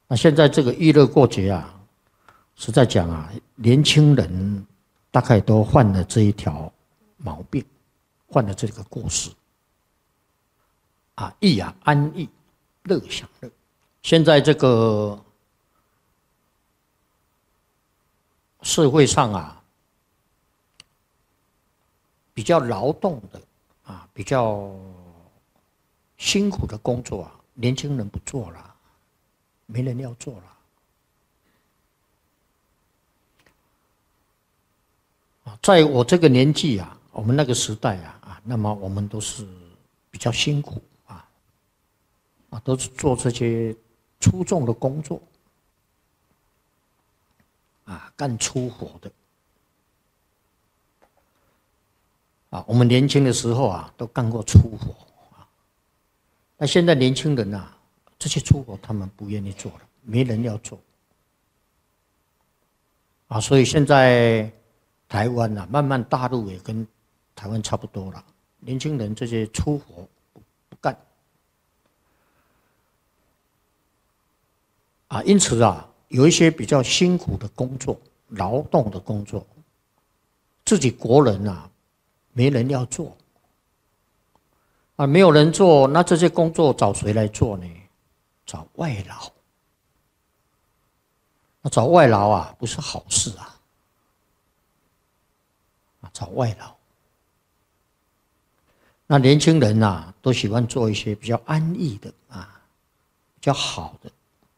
那现在这个娱乐过节啊，实在讲啊，年轻人大概都犯了这一条毛病，犯了这个过失。逸啊，安逸，乐享乐。现在这个社会上啊，比较劳动的比较辛苦的工作啊，年轻人不做了，没人要做了。在我这个年纪啊，我们那个时代那么我们都是比较辛苦都是做这些粗重的工作干粗活的我们年轻的时候都干过粗活那现在年轻人这些粗活他们不愿意做了，没人要做所以现在台湾慢慢大陆也跟台湾差不多了，年轻人这些粗活不干因此有一些比较辛苦的工作、劳动的工作，自己国人没人要做没有人做，那这些工作找谁来做呢？找外劳。那找外劳不是好事找外劳。那年轻人都喜欢做一些比较安逸的比较好的。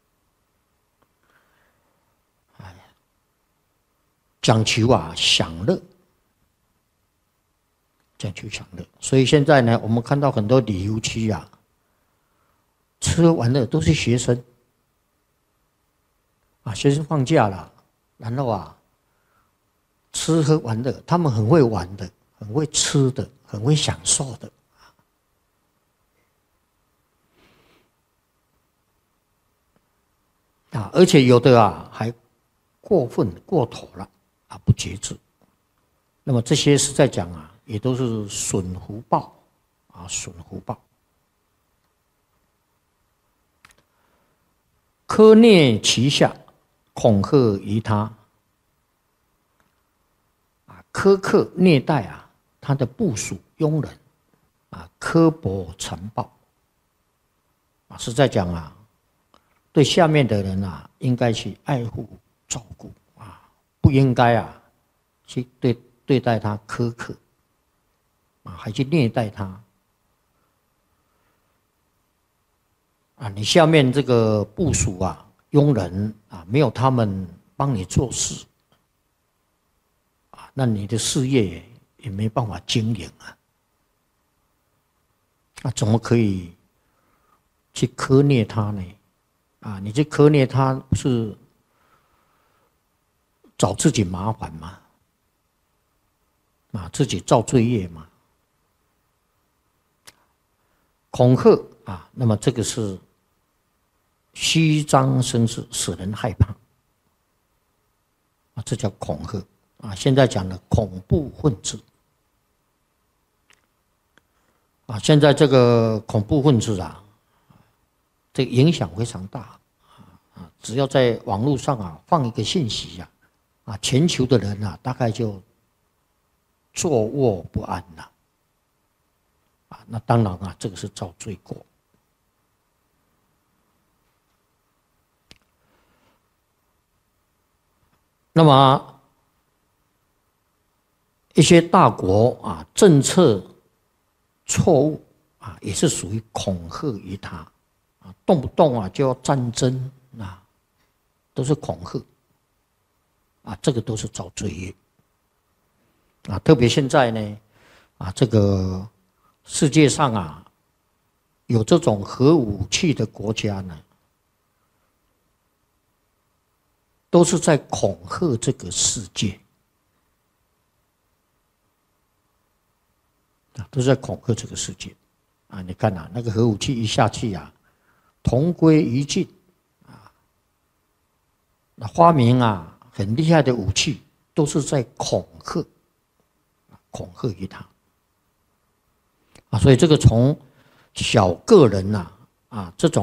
讲求享乐，讲求享乐。所以现在呢，我们看到很多旅游区吃喝玩乐都是学生学生放假了，然后吃喝玩乐，他们很会玩的，很会吃的，很会享受的而且有的还过分过头了不节制。那么这些是在讲也都是损福报损福报。苛虐其下，恐吓于他苛刻虐待他的部属佣人刻薄残暴是在讲对下面的人应该去爱护照顾不应该去对待他苛刻还去虐待他你下面这个部属佣人没有他们帮你做事那你的事业也没办法经营怎么可以去苛虐他呢？你去苛虐他不是找自己麻烦吗？自己造罪业嘛。恐吓那么这个是虚张声势，使人害怕这叫恐吓现在讲的恐怖分子现在这个恐怖分子这个影响非常大只要在网络上放一个信息全球的人大概就坐卧不安了那当然这个是造罪过。那么一些大国政策错误也是属于恐吓于他动不动就要战争都是恐吓这个都是造罪业特别现在呢这个世界上有这种核武器的国家呢，都是在恐吓这个世界都是在恐吓这个世界你看那个核武器一下去同归于尽那发明很厉害的武器都是在恐吓于他所以这个从小个人这种